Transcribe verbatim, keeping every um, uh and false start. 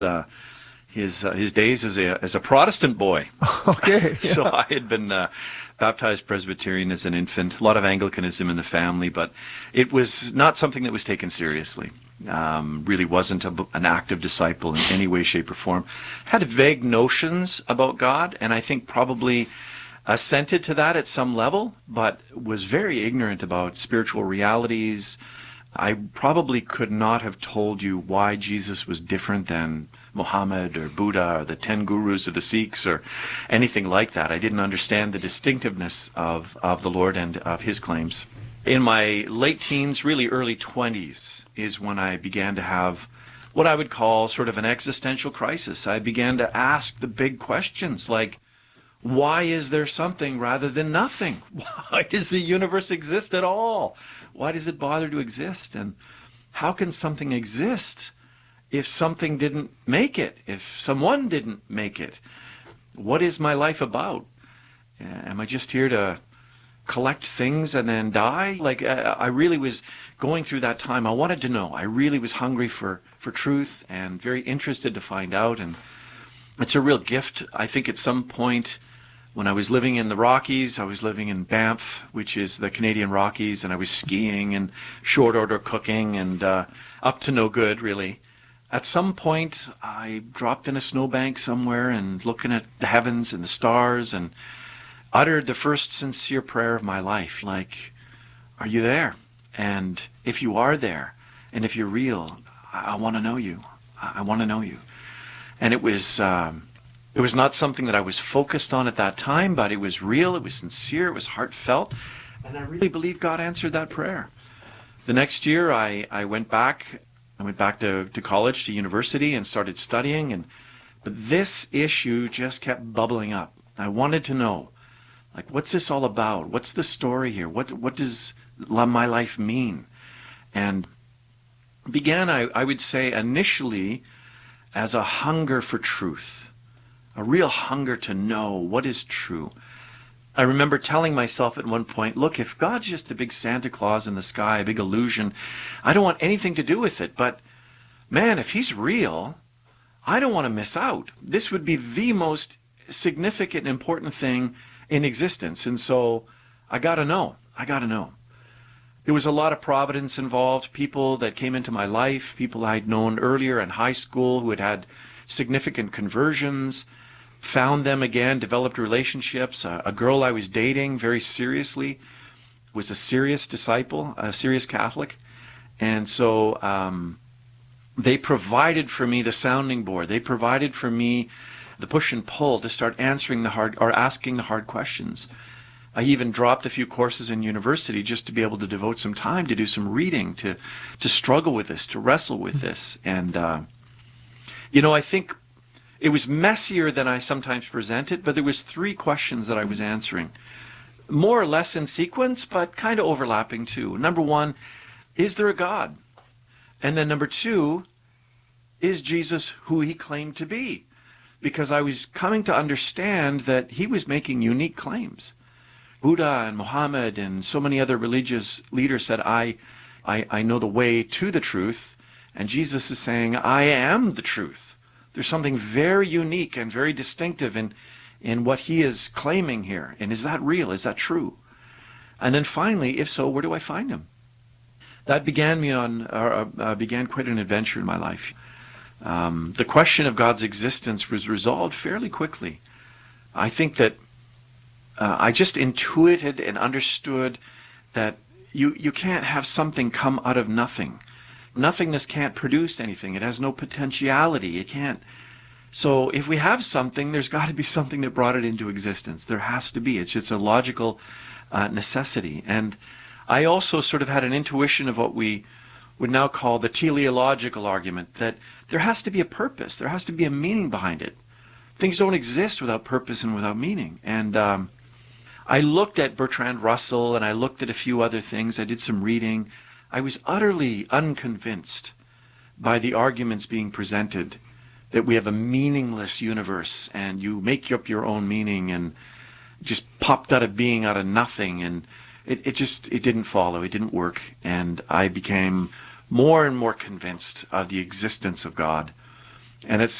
Uh, his uh, his days as a as a Protestant boy. Okay. Yeah. So I had been uh, baptized Presbyterian as an infant. A lot of Anglicanism in the family, but it was not something that was taken seriously. Um, really wasn't a, an active disciple in any way, shape, or form. Had vague notions about God, and I think probably assented to that at some level, but was very ignorant about spiritual realities. I probably could not have told you why Jesus was different than Muhammad or Buddha or the ten gurus of the Sikhs or anything like that. I didn't understand the distinctiveness of, of the Lord and of his claims. In my late teens, really early twenties, is when I began to have what I would call sort of an existential crisis. I began to ask the big questions like, why is there something rather than nothing? Why does the universe exist at all? Why does it bother to exist? And how can something exist if something didn't make it? If someone didn't make it? What is my life about? Am I just here to collect things and then die? Like, I really was going through that time. I wanted to know. I really was hungry for, for truth and very interested to find out. And it's a real gift. I think at some point, when I was living in the Rockies, I was living in Banff, which is the Canadian Rockies, and I was skiing and short order cooking and uh, up to no good, really. At some point, I dropped in a snowbank somewhere and looking at the heavens and the stars and uttered the first sincere prayer of my life, like, are you there? And if you are there, and if you're real, I, I want to know you. I, I want to know you. And it was... Um, It was not something that I was focused on at that time, but it was real, it was sincere, it was heartfelt, and I really believe God answered that prayer. The next year, I, I went back, I went back to, to college, to university, and started studying, and but this issue just kept bubbling up. I wanted to know, like, what's this all about? What's the story here? What what does my life mean? And began, I, I would say, initially as a hunger for truth. A real hunger to know what is true. I remember telling myself at one point, look, if God's just a big Santa Claus in the sky, a big illusion, I don't want anything to do with it. But man, if he's real, I don't want to miss out. This would be the most significant, important thing in existence. And so I got to know. I got to know. There was a lot of providence involved, people that came into my life, people I'd known earlier in high school who had had significant conversions, found them again, developed relationships. Uh, a girl I was dating very seriously was a serious disciple, a serious Catholic. And so um, they provided for me the sounding board. They provided for me the push and pull to start answering the hard, or asking the hard questions. I even dropped a few courses in university just to be able to devote some time to do some reading, to, to struggle with this, to wrestle with this. And, uh, you know, I think it was messier than I sometimes present it, but there was three questions that I was answering. More or less in sequence, but kind of overlapping too. Number one, is there a God? And then number two, is Jesus who he claimed to be? Because I was coming to understand that he was making unique claims. Buddha and Muhammad and so many other religious leaders said, I, I, I know the way to the truth. And Jesus is saying, I am the truth. There's something very unique and very distinctive in, in what he is claiming here. And is that real? Is that true? And then finally, if so, where do I find him? That began me on, uh, uh, began quite an adventure in my life. Um, the question of God's existence was resolved fairly quickly. I think that uh, I just intuited and understood that you, you can't have something come out of nothing. Nothingness can't produce anything. It has no potentiality. It can't. So if we have something, there's got to be something that brought it into existence. There has to be. It's just a logical uh, necessity. And I also sort of had an intuition of what we would now call the teleological argument, that there has to be a purpose. There has to be a meaning behind it. Things don't exist without purpose and without meaning. And um, I looked at Bertrand Russell and I looked at a few other things. I did some reading. I was utterly unconvinced by the arguments being presented that we have a meaningless universe and you make up your own meaning and just popped out of being out of nothing. And it, it just, it didn't follow. It didn't work. And I became more and more convinced of the existence of God. And it's